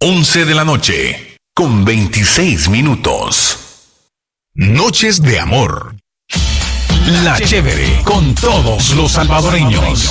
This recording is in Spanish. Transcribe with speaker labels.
Speaker 1: 11 de la noche, con 26 minutos. Noches de amor. La chévere, con todos los salvadoreños.